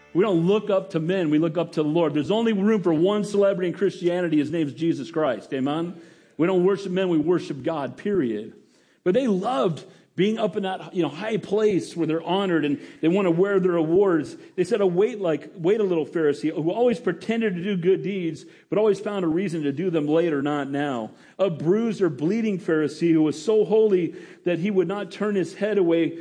We don't look up to men. We look up to the Lord. There's only room for one celebrity in Christianity. His name is Jesus Christ. Amen? We don't worship men. We worship God, period. But they loved being up in that, high place where they're honored and they want to wear their awards. They said, wait a little, Pharisee, who always pretended to do good deeds, but always found a reason to do them later, not now. A bruised or bleeding Pharisee who was so holy that he would not turn his head away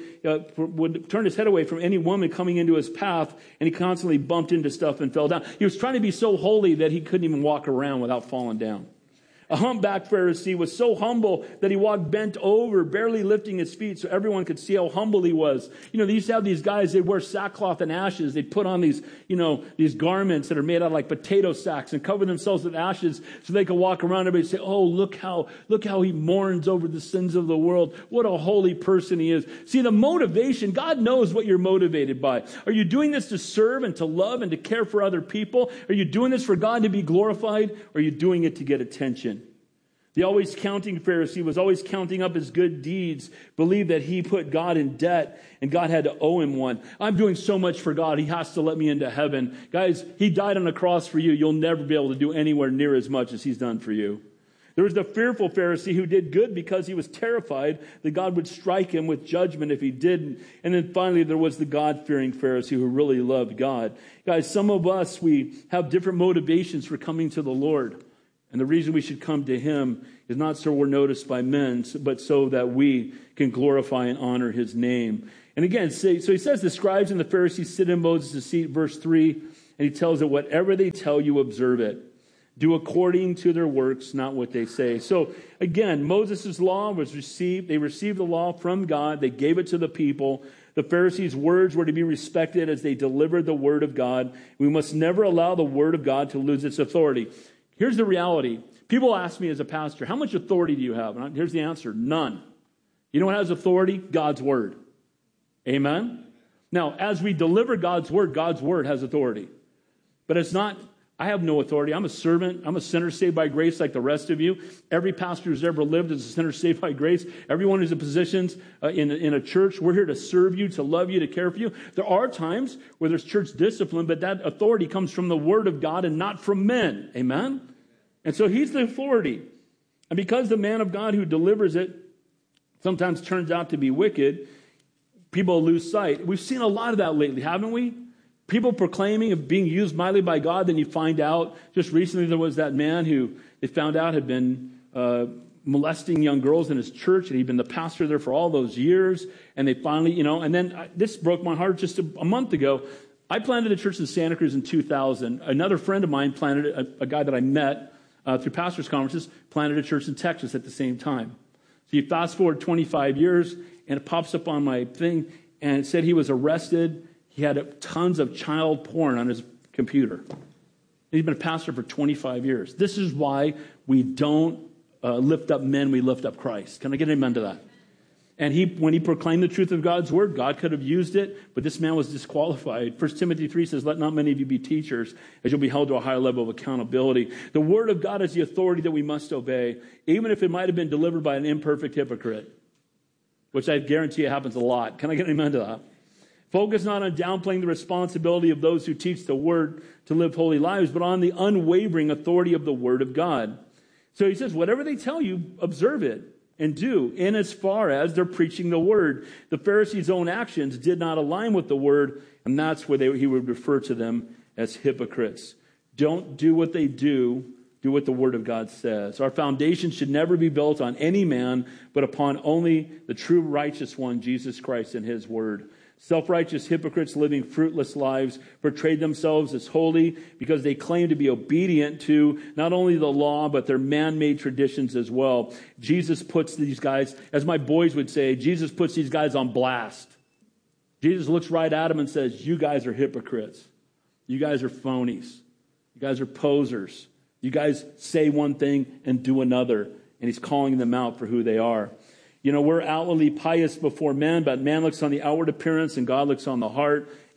from any woman coming into his path, and he constantly bumped into stuff and fell down. He was trying to be so holy that he couldn't even walk around without falling down. A humpback Pharisee was so humble that he walked bent over, barely lifting his feet so everyone could see how humble he was. They used to have these guys, they'd wear sackcloth and ashes. They'd put on these garments that are made out of like potato sacks and cover themselves with ashes so they could walk around. Everybody say, oh, look how he mourns over the sins of the world. What a holy person he is. See, the motivation, God knows what you're motivated by. Are you doing this to serve and to love and to care for other people? Are you doing this for God to be glorified? Or are you doing it to get attention? The always counting Pharisee was always counting up his good deeds, believed that he put God in debt and God had to owe him one. I'm doing so much for God, he has to let me into heaven. Guys, he died on the cross for you. You'll never be able to do anywhere near as much as he's done for you. There was the fearful Pharisee who did good because he was terrified that God would strike him with judgment if he didn't. And then finally, there was the God-fearing Pharisee who really loved God. Guys, some of us, we have different motivations for coming to the Lord. And the reason we should come to him is not so we're noticed by men, but so that we can glorify and honor his name. And again, so he says the scribes and the Pharisees sit in Moses' seat, verse 3, and he tells it, whatever they tell you, observe it. Do according to their works, not what they say. So again, Moses' law was received. They received the law from God. They gave it to the people. The Pharisees' words were to be respected as they delivered the word of God. We must never allow the word of God to lose its authority. Here's the reality. People ask me as a pastor, how much authority do you have? And here's the answer, none. You know what has authority? God's word. Amen? Now, as we deliver God's word has authority. But it's not, I have no authority. I'm a servant. I'm a sinner saved by grace like the rest of you. Every pastor who's ever lived is a sinner saved by grace. Everyone who's in positions in a church, we're here to serve you, to love you, to care for you. There are times where there's church discipline, but that authority comes from the word of God and not from men. Amen? And so he's the authority. And because the man of God who delivers it sometimes turns out to be wicked, people lose sight. We've seen a lot of that lately, haven't we? People proclaiming of being used mightily by God, then you find out, just recently there was that man who they found out had been molesting young girls in his church, and he'd been the pastor there for all those years, and they finally, and then this broke my heart just a month ago. I planted a church in Santa Cruz in 2000. Another friend of mine planted, a guy that I met through pastors' conferences, planted a church in Texas at the same time. So you fast forward 25 years, and it pops up on my thing, and it said he was arrested. He had tons of child porn on his computer. He's been a pastor for 25 years. This is why we don't lift up men, we lift up Christ. Can I get an amen to that? And when he proclaimed the truth of God's word, God could have used it, but this man was disqualified. 1 Timothy 3 says, let not many of you be teachers, as you'll be held to a higher level of accountability. The word of God is the authority that we must obey, even if it might have been delivered by an imperfect hypocrite, which I guarantee you happens a lot. Can I get an amen to that? Focus not on downplaying the responsibility of those who teach the word to live holy lives, but on the unwavering authority of the word of God. So he says, whatever they tell you, observe it and do, in as far as they're preaching the word. The Pharisees' own actions did not align with the word, and that's where he would refer to them as hypocrites. Don't do what they do. Do what the word of God says. Our foundation should never be built on any man, but upon only the true righteous one, Jesus Christ, and his word. Self-righteous hypocrites living fruitless lives portrayed themselves as holy because they claim to be obedient to not only the law, but their man-made traditions as well. Jesus puts these guys, as my boys would say, Jesus puts these guys on blast. Jesus looks right at them and says, you guys are hypocrites. You guys are phonies. You guys are posers. You guys say one thing and do another. And he's calling them out for who they are. We're outwardly pious before men, but man looks on the outward appearance and God looks on the heart.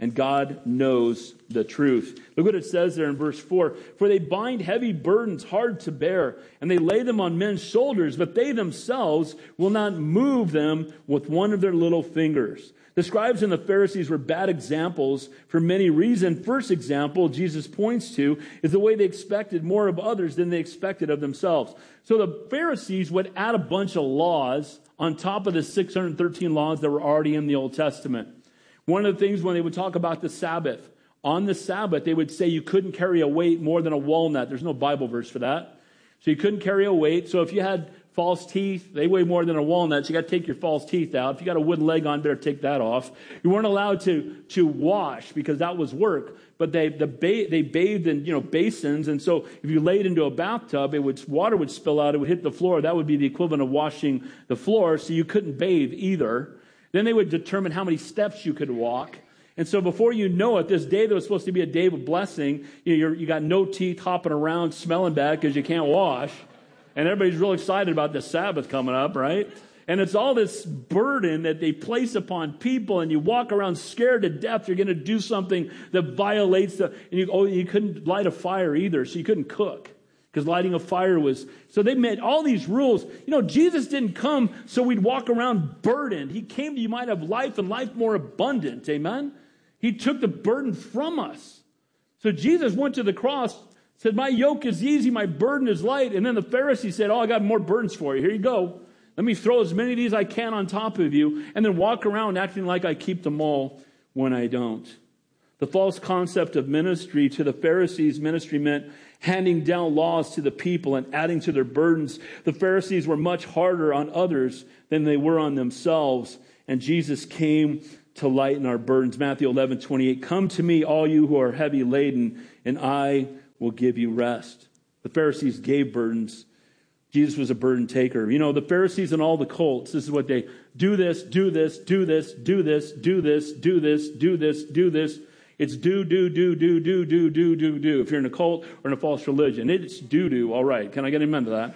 and God knows the truth. Look what it says there in verse 4. For they bind heavy burdens hard to bear, and they lay them on men's shoulders, but they themselves will not move them with one of their little fingers. The scribes and the Pharisees were bad examples for many reasons. First example Jesus points to is the way they expected more of others than they expected of themselves. So the Pharisees would add a bunch of laws on top of the 613 laws that were already in the Old Testament. One of the things when they would talk about the Sabbath, on the Sabbath, they would say you couldn't carry a weight more than a walnut. There's no Bible verse for that. So you couldn't carry a weight. So if you had false teeth, they weigh more than a walnut, so you got to take your false teeth out. If you got a wooden leg on, better take that off. You weren't allowed to wash because that was work. But they bathed in basins, and so if you laid into a bathtub, water would spill out. It would hit the floor. That would be the equivalent of washing the floor. So you couldn't bathe either. Then they would determine how many steps you could walk. And so before you know it, this day that was supposed to be a day of blessing, you got no teeth hopping around smelling bad because you can't wash. And everybody's real excited about the Sabbath coming up, right? And it's all this burden that they place upon people, and you walk around scared to death you're going to do something that violates and you couldn't light a fire either, so you couldn't cook. Because lighting a fire was... So they made all these rules. Jesus didn't come so we'd walk around burdened. He came that you might have life and life more abundant. Amen? He took the burden from us. So Jesus went to the cross, said, my yoke is easy, my burden is light. And then the Pharisee said, I got more burdens for you. Here you go. Let me throw as many of these I can on top of you, and then walk around acting like I keep them all when I don't. The false concept of ministry to the Pharisees, ministry meant handing down laws to the people and adding to their burdens. The Pharisees were much harder on others than they were on themselves. And Jesus came to lighten our burdens. Matthew 11:28, come to me, all you who are heavy laden, and I will give you rest. The Pharisees gave burdens. Jesus was a burden taker. The Pharisees and all the cults, this is what they do this, do this, do this, do this, do this, do this, do this, do this. It's do. If you're in a cult or in a false religion, it's do. All right. Can I get amen to that?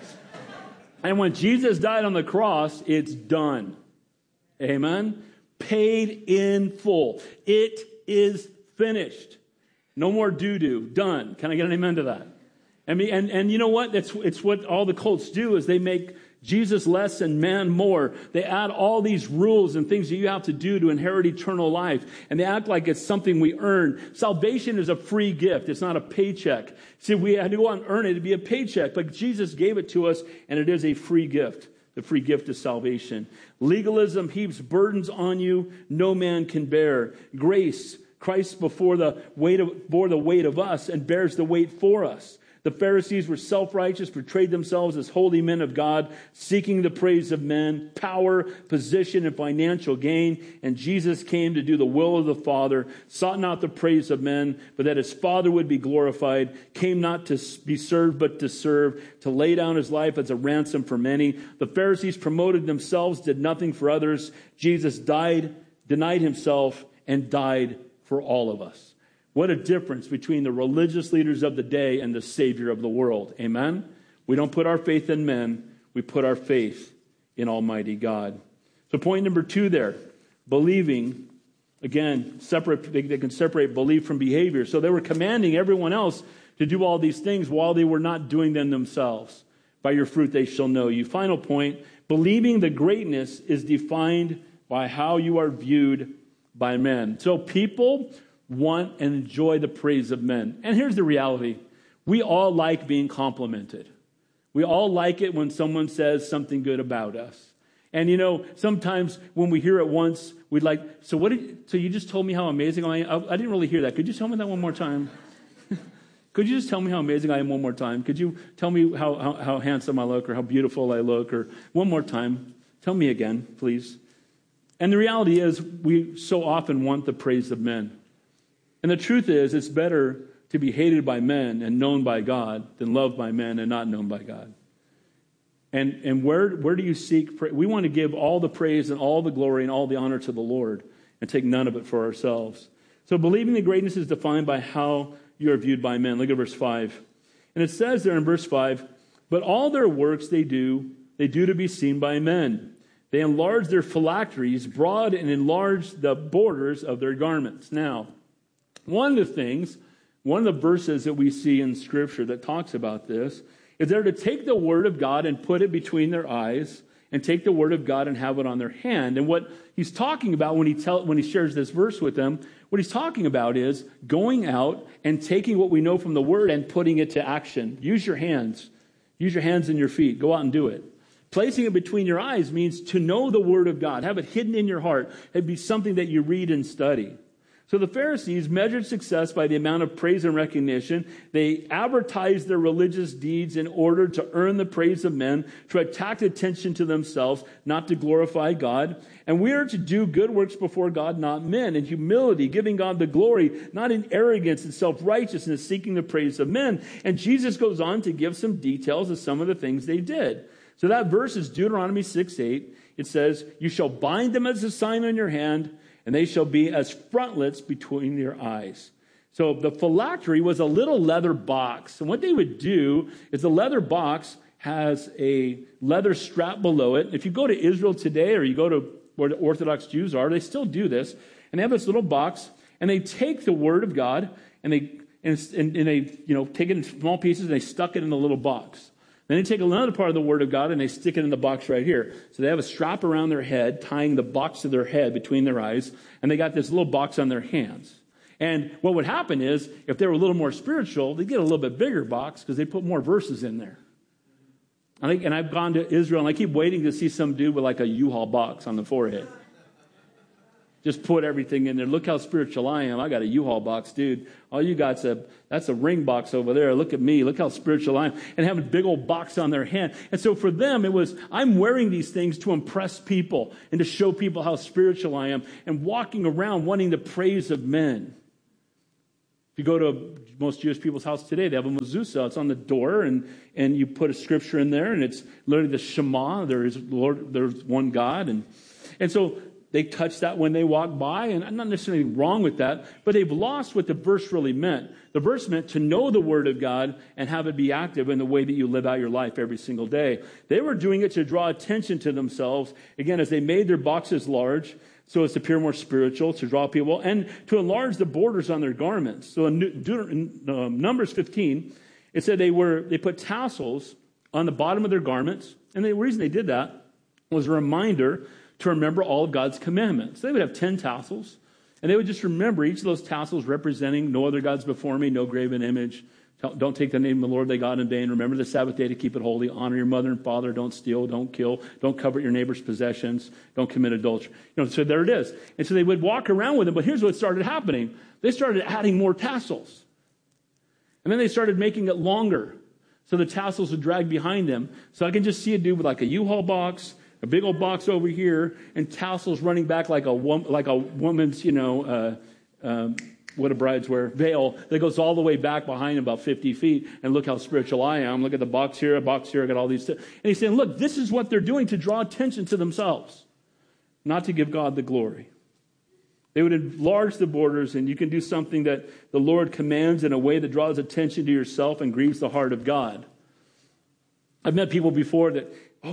And when Jesus died on the cross, it's done. Amen. Paid in full. It is finished. No more do. Done. Can I get an amen to that? And you know what? It's what all the cults do is they make Jesus less and man more. They add all these rules and things that you have to do to inherit eternal life. And they act like it's something we earn. Salvation is a free gift. It's not a paycheck. See, we had to go out and earn it to be a paycheck. But Jesus gave it to us, and it is a free gift. The free gift of salvation. Legalism heaps burdens on you no man can bear. Grace, Christ bore the weight of us and bears the weight for us. The Pharisees were self-righteous, portrayed themselves as holy men of God, seeking the praise of men, power, position, and financial gain. And Jesus came to do the will of the Father, sought not the praise of men, but that his Father would be glorified, came not to be served, but to serve, to lay down his life as a ransom for many. The Pharisees promoted themselves, did nothing for others. Jesus died, denied himself, and died for all of us. What a difference between the religious leaders of the day and the Savior of the world. Amen? We don't put our faith in men. We put our faith in Almighty God. So point number 2 there. Believing. Again, they can separate belief from behavior. So they were commanding everyone else to do all these things while they were not doing them themselves. By your fruit they shall know you. Final point. Believing the greatness is defined by how you are viewed by men. So people want and enjoy the praise of men. And here's the reality. We all like being complimented. We all like it when someone says something good about us. And sometimes when we hear it once, we'd like, so you just told me how amazing I am? I didn't really hear that. Could you tell me that one more time? Could you just tell me how amazing I am one more time? Could you tell me how handsome I look or how beautiful I look? Or one more time. Tell me again, please. And the reality is we so often want the praise of men. And the truth is, it's better to be hated by men and known by God than loved by men and not known by God. And where do you seek praise? We want to give all the praise and all the glory and all the honor to the Lord and take none of it for ourselves. So believing the greatness is defined by how you are viewed by men. Look at verse 5. And it says there in verse 5, but all their works they do to be seen by men. They enlarged their phylacteries, broad and enlarged the borders of their garments. Now, one of the verses that we see in Scripture that talks about this is they're to take the Word of God and put it between their eyes and take the Word of God and have it on their hand. And what he's talking about when he shares this verse with them, what he's talking about is going out and taking what we know from the Word and putting it to action. Use your hands. Use your hands and your feet. Go out and do it. Placing it between your eyes means to know the Word of God. Have it hidden in your heart. It'd be something that you read and study. So the Pharisees measured success by the amount of praise and recognition. They advertised their religious deeds in order to earn the praise of men, to attract attention to themselves, not to glorify God. And we are to do good works before God, not men, in humility, giving God the glory, not in arrogance and self-righteousness, seeking the praise of men. And Jesus goes on to give some details of some of the things they did. So that verse is Deuteronomy 6:8. It says, "You shall bind them as a sign on your hand, and they shall be as frontlets between your eyes." So the phylactery was a little leather box. And what they would do is the leather box has a leather strap below it. If you go to Israel today or you go to where the Orthodox Jews are, they still do this. And they have this little box, and they take the Word of God, and they take it in small pieces, and they stuck it in the little box. Then they take another part of the Word of God and they stick it in the box right here. So they have a strap around their head, tying the box to their head between their eyes, and they got this little box on their hands. And what would happen is, if they were a little more spiritual, they'd get a little bit bigger box because they put more verses in there. And I've gone to Israel, and I keep waiting to see some dude with like a U-Haul box on the forehead. Just put everything in there. Look how spiritual I am. I got a U-Haul box, dude. All you got's that's a ring box over there. Look at me. Look how spiritual I am. And having a big old box on their hand. And so for them, it was, I'm wearing these things to impress people and to show people how spiritual I am, and walking around wanting the praise of men. If you go to most Jewish people's house today, they have a mezuzah. It's on the door, and you put a scripture in there, and it's literally the Shema. There's one God. And so they touch that when they walk by, and I'm not necessarily wrong with that, but they've lost what the verse really meant. The verse meant to know the Word of God and have it be active in the way that you live out your life every single day. They were doing it to draw attention to themselves, again, as they made their boxes large, so as to appear more spiritual, to draw people, and to enlarge the borders on their garments. So in Numbers 15, it said they put tassels on the bottom of their garments, and the reason they did that was a reminder to remember all of God's commandments. They would have 10 tassels, and they would just remember each of those tassels representing no other gods before me, no graven image. Don't take the name of the Lord thy God in vain. Remember the Sabbath day to keep it holy. Honor your mother and father. Don't steal. Don't kill. Don't covet your neighbor's possessions. Don't commit adultery. So there it is. And so they would walk around with them. But here's what started happening. They started adding more tassels. And then they started making it longer, so the tassels would drag behind them. So I can just see a dude with like a U-Haul box, a big old box over here, and tassels running back like a woman's, what do brides wear? Veil that goes all the way back behind him about 50 feet. And look how spiritual I am. Look at the box here, I got all these. And he's saying, look, this is what they're doing to draw attention to themselves, not to give God the glory. They would enlarge the borders, and you can do something that the Lord commands in a way that draws attention to yourself and grieves the heart of God. I've met people before that,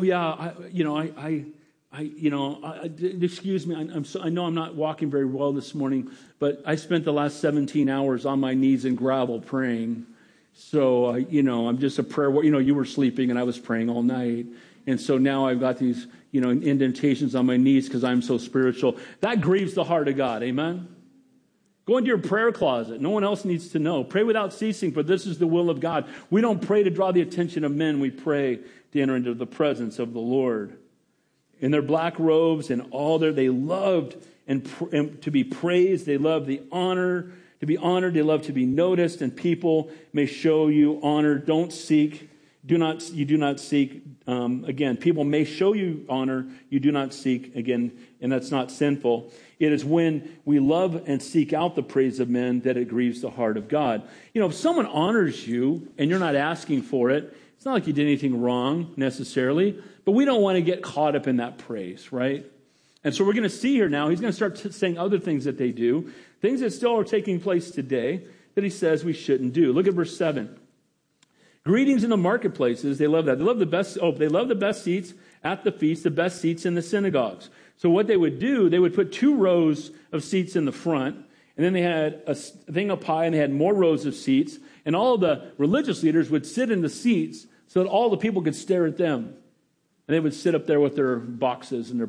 excuse me, I know I'm not walking very well this morning, but I spent the last 17 hours on my knees in gravel praying. So, I'm just a prayer. You were sleeping and I was praying all night. And so now I've got these, indentations on my knees because I'm so spiritual. That grieves the heart of God. Amen? Go into your prayer closet. No one else needs to know. Pray without ceasing, for this is the will of God. We don't pray to draw the attention of men. We pray to enter into the presence of the Lord. In their black robes and all they loved and to be praised. They loved the honor, to be honored. They loved to be noticed, and people may show you honor. You do not seek. Again, people may show you honor. You do not seek. Again, and that's not sinful. It is when we love and seek out the praise of men that it grieves the heart of God. If someone honors you and you're not asking for it, it's not like you did anything wrong necessarily, but we don't want to get caught up in that praise, right? And so we're going to see here now, he's going to start saying other things that they do, things that still are taking place today that he says we shouldn't do. Look at verse 7. Greetings in the marketplaces. They love that. They love the best seats at the feast, the best seats in the synagogues. So what they would do, they would put 2 rows of seats in the front, and then they had a thing up high, and they had more rows of seats, and all the religious leaders would sit in the seats so that all the people could stare at them. And they would sit up there with their boxes and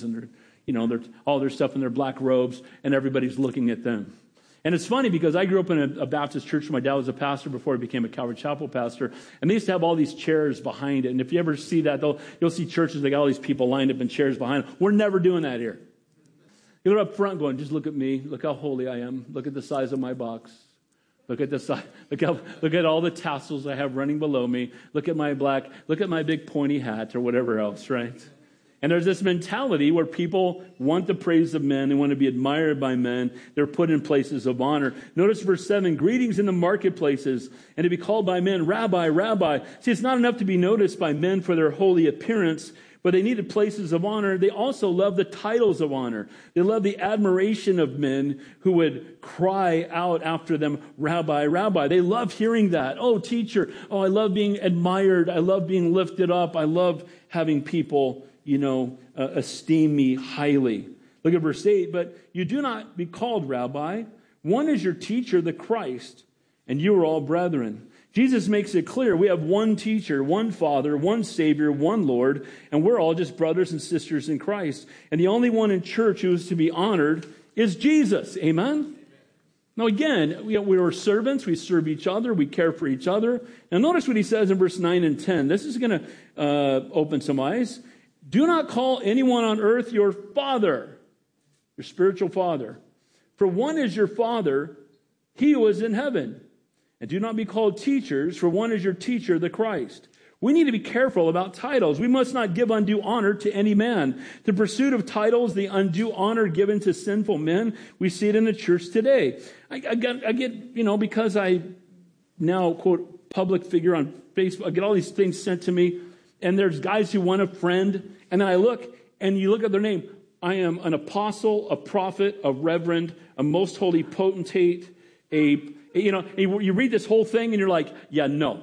their, all their stuff in their black robes, and everybody's looking at them. And it's funny because I grew up in a Baptist church. My dad was a pastor before he became a Calvary Chapel pastor. And they used to have all these chairs behind it. And if you ever see that, you'll see churches, they got all these people lined up in chairs behind them. We're never doing that here. You're up front going, just look at me. Look how holy I am. Look at the size of my box. Look at the size. Look at all the tassels I have running below me. Look at my big pointy hat or whatever else, right? And there's this mentality where people want the praise of men. They want to be admired by men. They're put in places of honor. Notice verse 7, greetings in the marketplaces, and to be called by men, Rabbi, Rabbi. See, it's not enough to be noticed by men for their holy appearance, but they needed places of honor. They also love the titles of honor. They love the admiration of men who would cry out after them, Rabbi, Rabbi. They love hearing that. Oh, teacher. Oh, I love being admired. I love being lifted up. I love having people esteem me highly. Look at verse 8. But you do not be called Rabbi. One is your teacher, the Christ, and you are all brethren. Jesus makes it clear we have one teacher, one Father, one Savior, one Lord, and we're all just brothers and sisters in Christ. And the only one in church who is to be honored is Jesus. Amen? Now again, we are servants. We serve each other. We care for each other. Now notice what he says in verse 9 and 10. This is going to open some eyes. Do not call anyone on earth your father, your spiritual father. For one is your Father, he who is in heaven. And do not be called teachers, for one is your teacher, the Christ. We need to be careful about titles. We must not give undue honor to any man. The pursuit of titles, the undue honor given to sinful men, we see it in the church today. I get, because I now, quote, public figure on Facebook, I get all these things sent to me, and there's guys who want a friend, and then I look, and you look at their name. I am an apostle, a prophet, a reverend, a most holy potentate, you read this whole thing, and you're like, yeah, no.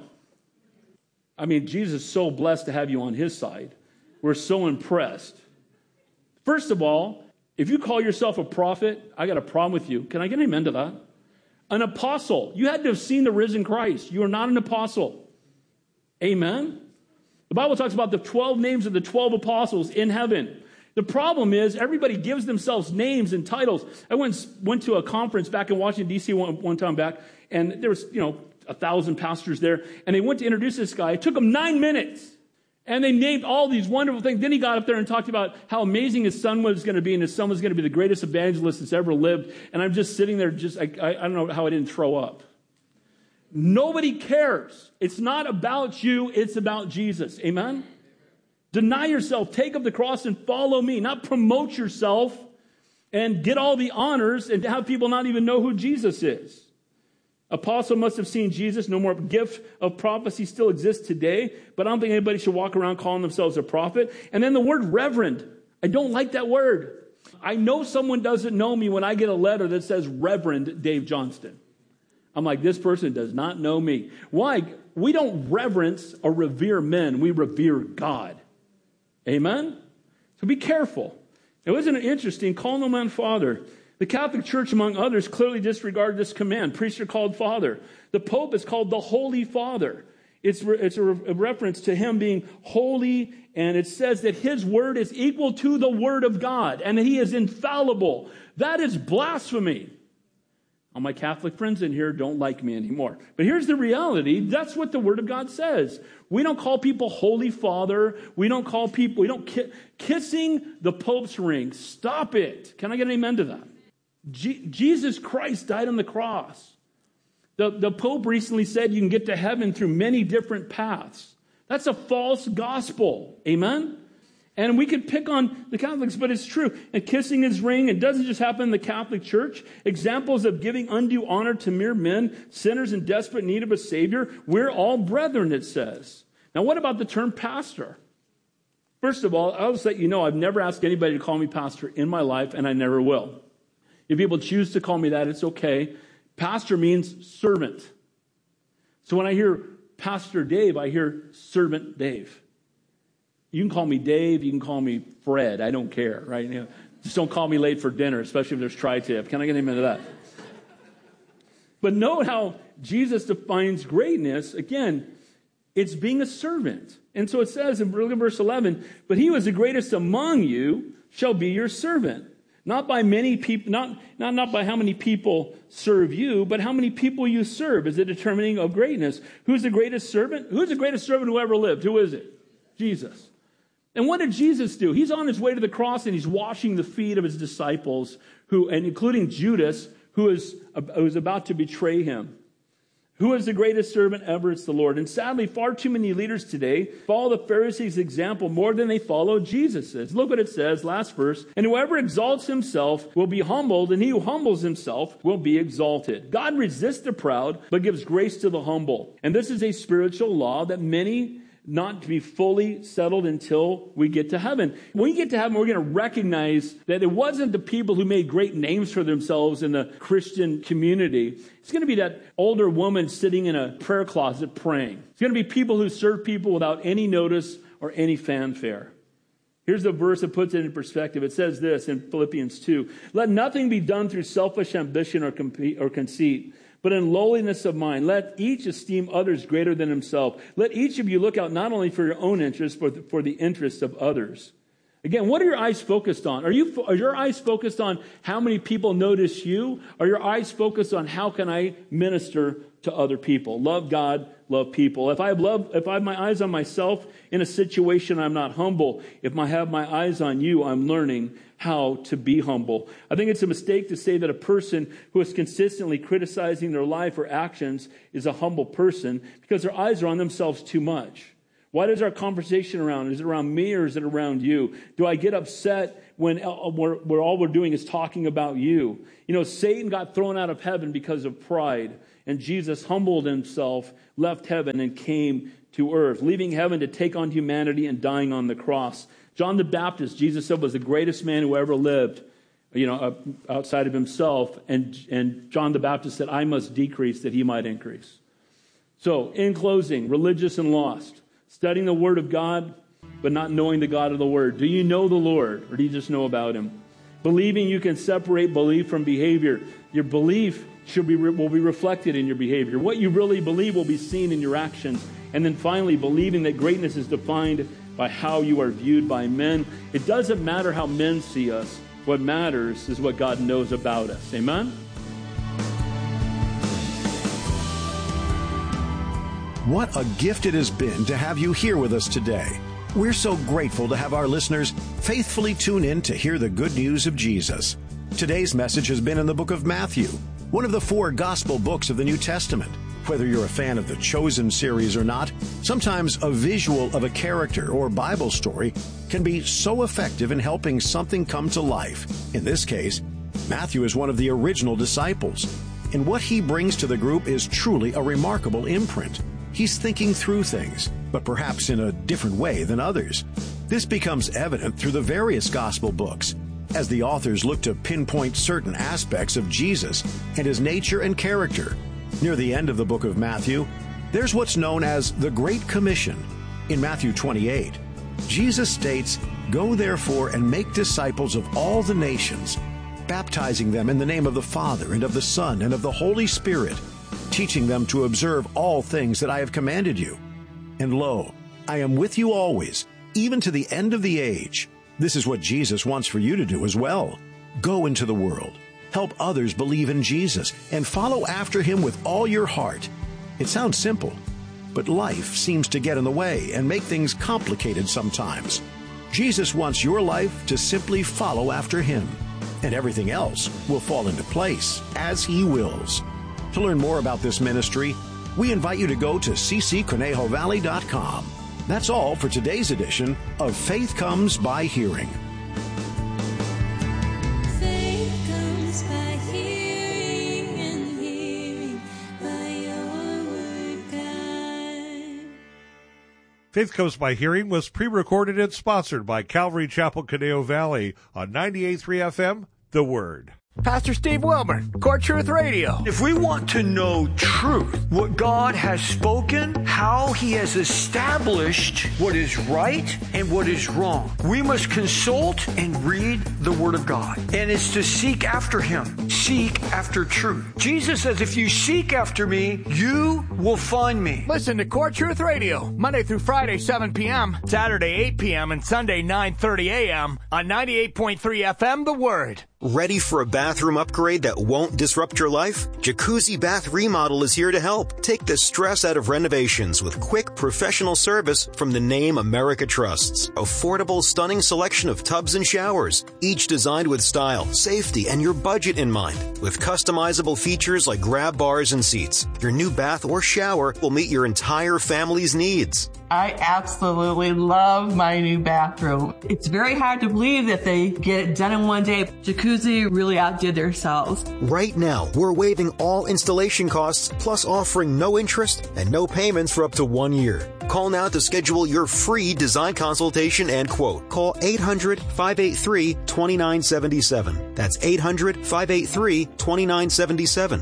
I mean, Jesus is so blessed to have you on his side. We're so impressed. First of all, if you call yourself a prophet, I got a problem with you. Can I get an amen to that? An apostle. You had to have seen the risen Christ. You are not an apostle. Amen? The Bible talks about the 12 names of the 12 apostles in heaven. The problem is everybody gives themselves names and titles. I went to a conference back in Washington, D.C. one time back, and there was, 1,000 pastors there, and they went to introduce this guy. It took them 9 minutes, and they named all these wonderful things. Then he got up there and talked about how amazing his son was going to be, and his son was going to be the greatest evangelist that's ever lived. And I'm just sitting there, I don't know how I didn't throw up. Nobody cares. It's not about you. It's about Jesus. Amen? Deny yourself, take up the cross and follow me. Not promote yourself and get all the honors and to have people not even know who Jesus is. Apostle must have seen Jesus. No more gift of prophecy still exists today, but I don't think anybody should walk around calling themselves a prophet. And then the word reverend. I don't like that word. I know someone doesn't know me when I get a letter that says Reverend Dave Johnston. I'm like, this person does not know me. Why? We don't reverence or revere men. We revere God. Amen? So be careful. It wasn't interesting. Call no man father. The Catholic Church, among others, clearly disregarded this command. Priests are called father. The Pope is called the Holy Father. It's a reference to him being holy, and it says that his word is equal to the word of God, and he is infallible. That is blasphemy. All my Catholic friends in here don't like me anymore. But here's the reality. That's what the Word of God says. We don't call people Holy Father. We don't kissing the Pope's ring. Stop it. Can I get an amen to that? Jesus Christ died on the cross. The Pope recently said you can get to heaven through many different paths. That's a false gospel. Amen? And we could pick on the Catholics, but it's true. And kissing his ring, it doesn't just happen in the Catholic Church. Examples of giving undue honor to mere men, sinners in desperate need of a Savior. We're all brethren, it says. Now, what about the term pastor? First of all, I'll just let you know, I've never asked anybody to call me pastor in my life, and I never will. If people choose to call me that, it's okay. Pastor means servant. So when I hear Pastor Dave, I hear Servant Dave. You can call me Dave. You can call me Fred. I don't care, right? Just don't call me late for dinner, especially if there's tri-tip. Can I get him into that? But note how Jesus defines greatness. Again, it's being a servant. And so it says in verse 11, but he who is the greatest among you shall be your servant. Not by many people, not by how many people serve you, but how many people you serve is the determining of greatness. Who's the greatest servant? Who's the greatest servant who ever lived? Who is it? Jesus. And what did Jesus do? He's on his way to the cross and he's washing the feet of his disciples, and including Judas, who was about to betray him. Who is the greatest servant ever? It's the Lord. And sadly, far too many leaders today follow the Pharisees' example more than they follow Jesus's. Look what it says, last verse. And whoever exalts himself will be humbled, and he who humbles himself will be exalted. God resists the proud, but gives grace to the humble. And this is a spiritual law that many not to be fully settled until we get to heaven. When we get to heaven, we're going to recognize that it wasn't the people who made great names for themselves in the Christian community. It's going to be that older woman sitting in a prayer closet praying. It's going to be people who serve people without any notice or any fanfare. Here's the verse that puts it in perspective. It says this in Philippians 2. Let nothing be done through selfish ambition or conceit, but in lowliness of mind, let each esteem others greater than himself. Let each of you look out not only for your own interests, but for the interests of others. Again, what are your eyes focused on? Are your eyes focused on how many people notice you? Are your eyes focused on how can I minister to other people? Love God, love people. If I have my eyes on myself in a situation, I'm not humble. If I have my eyes on you, I'm learning how to be humble. I think it's a mistake to say that a person who is consistently criticizing their life or actions is a humble person because their eyes are on themselves too much. What is our conversation around? Is it around me or is it around you? Do I get upset when all we're doing is talking about you? Satan got thrown out of heaven because of pride, and Jesus humbled himself, left heaven, and came to earth, leaving heaven to take on humanity and dying on the cross. John the Baptist, Jesus said, was the greatest man who ever lived, outside of himself. And John the Baptist said, I must decrease that he might increase. So, in closing, religious and lost. Studying the Word of God, but not knowing the God of the Word. Do you know the Lord, or do you just know about Him? Believing you can separate belief from behavior. Your belief will be reflected in your behavior. What you really believe will be seen in your actions. And then finally, believing that greatness is defined by how you are viewed by men. It doesn't matter how men see us. What matters is what God knows about us. Amen? What a gift it has been to have you here with us today. We're so grateful to have our listeners faithfully tune in to hear the good news of Jesus. Today's message has been in the book of Matthew, one of the 4 gospel books of the New Testament. Whether you're a fan of the Chosen series or not, sometimes a visual of a character or Bible story can be so effective in helping something come to life. In this case, Matthew is one of the original disciples, and what he brings to the group is truly a remarkable imprint. He's thinking through things, but perhaps in a different way than others. This becomes evident through the various gospel books, as the authors look to pinpoint certain aspects of Jesus and his nature and character. Near the end of the book of Matthew, there's what's known as the Great Commission. In Matthew 28, Jesus states, "Go therefore and make disciples of all the nations, baptizing them in the name of the Father and of the Son and of the Holy Spirit, teaching them to observe all things that I have commanded you. And lo, I am with you always, even to the end of the age." This is what Jesus wants for you to do as well. Go into the world, help others believe in Jesus, and follow after him with all your heart. It sounds simple, but life seems to get in the way and make things complicated sometimes. Jesus wants your life to simply follow after him, and everything else will fall into place as he wills. To learn more about this ministry, we invite you to go to ccconejovalley.com. That's all for today's edition of Faith Comes by Hearing. Faith comes by hearing, and hearing by your word, God. Faith Comes by Hearing was pre-recorded and sponsored by Calvary Chapel, Conejo Valley on 98.3 FM, The Word. Pastor Steve Wilmer, Core Truth Radio. If we want to know truth, what God has spoken, how He has established what is right and what is wrong, we must consult and read the Word of God. And it's to seek after Him, seek after truth. Jesus says, if you seek after me, you will find me. Listen to Core Truth Radio, Monday through Friday, 7 p.m., Saturday, 8 p.m., and Sunday, 9:30 a.m. on 98.3 FM, The Word. Ready for a bathroom upgrade that won't disrupt your life? Jacuzzi Bath Remodel is here to help. Take the stress out of renovations with quick, professional service from the name America trusts. Affordable, stunning selection of tubs and showers, each designed with style, safety, and your budget in mind. With customizable features like grab bars and seats, your new bath or shower will meet your entire family's needs. I absolutely love my new bathroom. It's very hard to believe that they get it done in one day. Jacuzzi really outdid themselves. Right now, we're waiving all installation costs, plus offering no interest and no payments for up to 1 year. Call now to schedule your free design consultation and quote. Call 800-583-2977. That's 800-583-2977.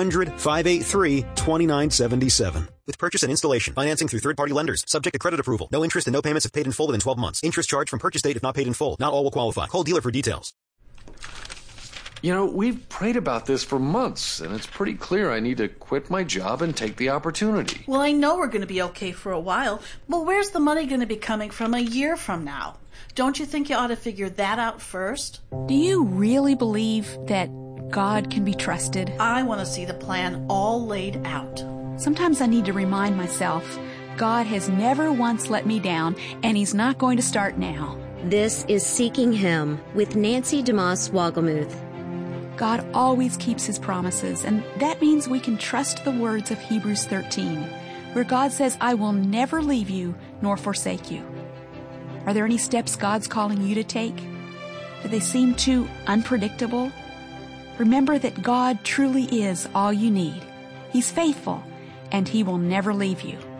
800-583-2977. With purchase and installation, financing through third-party lenders, subject to credit approval. No interest and no payments if paid in full within 12 months. Interest charged from purchase date if not paid in full. Not all will qualify. Call dealer for details. You know, we've prayed about this for months, and it's pretty clear I need to quit my job and take the opportunity. Well, I know we're going to be okay for a while, but where's the money going to be coming from a year from now? Don't you think you ought to figure that out first? Do you really believe that God can be trusted? I want to see the plan all laid out. Sometimes I need to remind myself, God has never once let me down, and He's not going to start now. This is Seeking Him with Nancy DeMoss Wogelmuth. God always keeps His promises, and that means we can trust the words of Hebrews 13, where God says, I will never leave you nor forsake you. Are there any steps God's calling you to take? Do they seem too unpredictable? Remember that God truly is all you need. He's faithful, and He will never leave you.